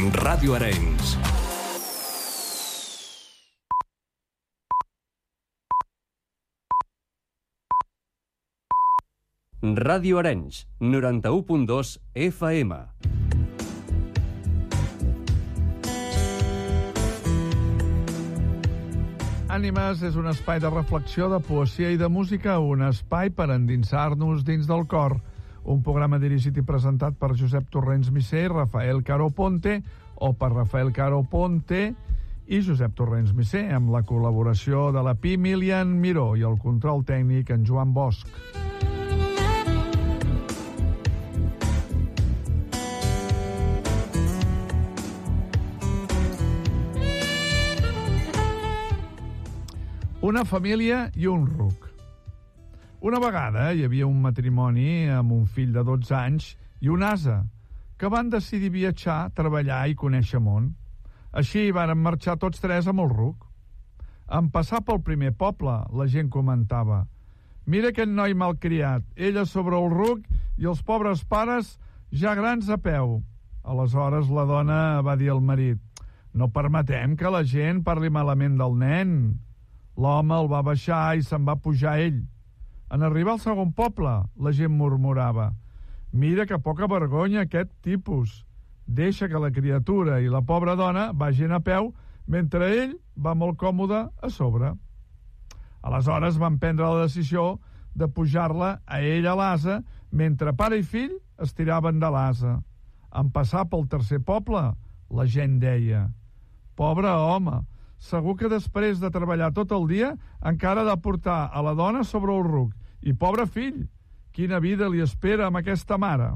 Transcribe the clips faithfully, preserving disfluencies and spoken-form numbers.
Ràdio Arenys. Ràdio Arenys, noranta-u punt dos F M. Ànimes és un espai de reflexió, de poesia i de música, un espai per endinsar-nos dins del cor. Un programa dirigit i presentat per Josep Torrents Misser, Rafael Caro Ponte, o per Rafael Caro Ponte i Josep Torrents Misser, amb la col·laboració de la Pi Milian Miró i el control tècnic en Joan Bosch. Una família i un ruc. Una vegada hi havia un matrimoni amb un fill de dotze anys i un ase que van decidir viatjar, treballar i conèixer món. Així varen marxar tots tres amb el ruc. En passar pel primer poble, la gent comentava: «Mira aquest noi malcriat, ella sobre el ruc i els pobres pares ja grans a peu». Aleshores la dona va dir al marit: «No permetem que la gent parli malament del nen». L'home el va baixar i se'n va pujar ell. En arribar al segon poble, la gent murmurava: «Mira que poca vergonya aquest tipus. Deixa que la criatura i la pobra dona vagin a peu mentre ell va molt còmode a sobre». Aleshores van prendre la decisió de pujar-la a ell a l'ase mentre pare i fill es tiraven de l'ase. En passar pel tercer poble, la gent deia: «Pobre home, segur que després de treballar tot el dia encara ha de portar a la dona sobre el ruc. I pobre fill, quina vida li espera amb aquesta mare».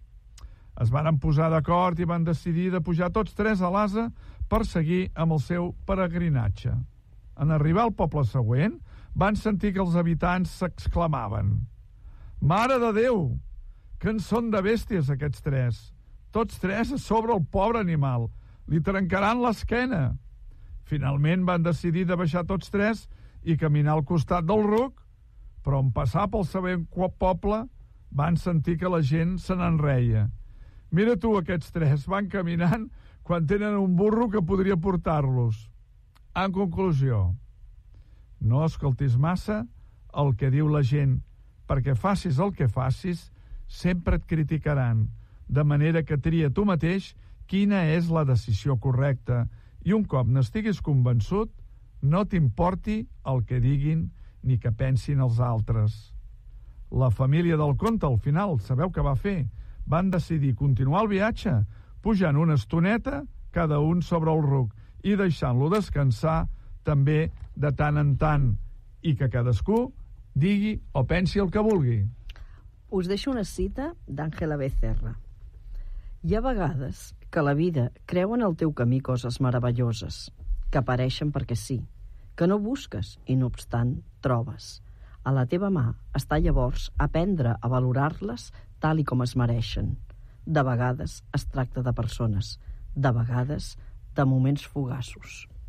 Es varen posar d'acord i van decidir de pujar tots tres a l'ase per seguir amb el seu peregrinatge. En arribar al poble següent, van sentir que els habitants s'exclamaven: «Mare de Déu, que en són de bèsties aquests tres! Tots tres a sobre el pobre animal! Li trencaran l'esquena!» Finalment van decidir de baixar tots tres i caminar al costat del ruc, però en passar pel següent poble van sentir que la gent se n'enreia. «Mira tu, aquests tres van caminant quan tenen un burro que podria portar-los». En conclusió, no escoltis massa el que diu la gent, perquè facis el que facis, sempre et criticaran, de manera que tria tu mateix quina és la decisió correcta. I un cop n'estiguis convençut, no t'importi el que diguin ni que pensin els altres. La família del conte, al final, sabeu què va fer? Van decidir continuar el viatge, pujant una estoneta cada un sobre el ruc i deixant-lo descansar també de tant en tant, i que cadascú digui o pensi el que vulgui. Us deixo una cita d'Àngela Becerra. Hi ha vegades que la vida creu en el teu camí coses meravelloses, que apareixen perquè sí, que no busques i no obstant trobes. A la teva mà està llavors aprendre a valorar-les tal i com es mereixen. De vegades es tracta de persones, de vegades de moments fugaços.